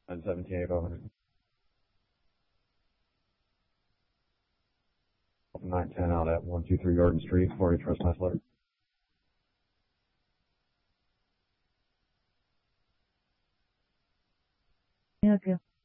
917 800. 910 out at 123 Garden Street, Florida Trust Hustler. Okay.